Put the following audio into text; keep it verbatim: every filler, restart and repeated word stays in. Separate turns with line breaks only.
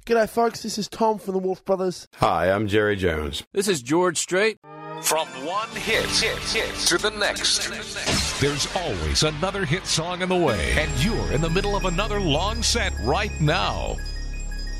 G'day, folks. This is Tom from the Wolf Brothers.
Hi, I'm Jerry Jones.
This is George Strait.
From one hit, hit, hit to the next.
There's always another hit song in the way, and you're in the middle of another long set right now.